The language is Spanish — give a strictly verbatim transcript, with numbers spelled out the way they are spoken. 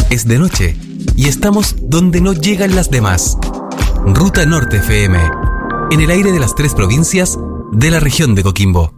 Es de noche y estamos donde no llegan las demás. Ruta Norte F M, en el aire de las tres provincias de la región de Coquimbo.